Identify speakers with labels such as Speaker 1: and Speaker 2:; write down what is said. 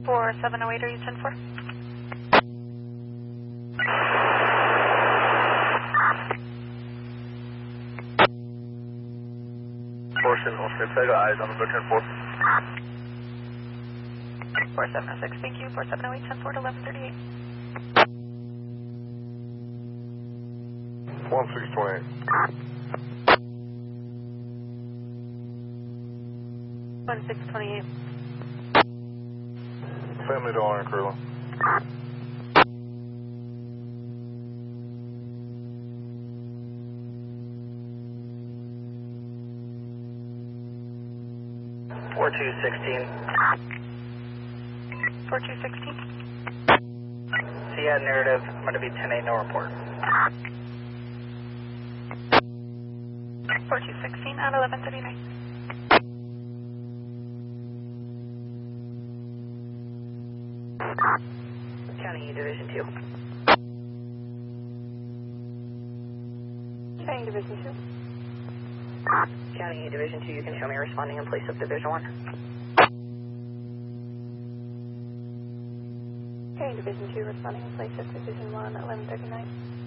Speaker 1: 4708, are you 10-4?
Speaker 2: Eyes on the 10-4.
Speaker 1: 4706, thank you. 4708, 10-4 to 1138.
Speaker 2: 1628.
Speaker 1: 1628.
Speaker 2: Family dollar in Curlin.
Speaker 1: Four two 16.
Speaker 3: Seattle narrative, I'm going to be 10-8, no report.
Speaker 1: 4216 at 1139.
Speaker 3: County Division 2.
Speaker 1: County Division 2.
Speaker 3: County Division 2, you can show me responding in place of Division 1.
Speaker 1: County Division 2 responding in place of Division 1 at 1139.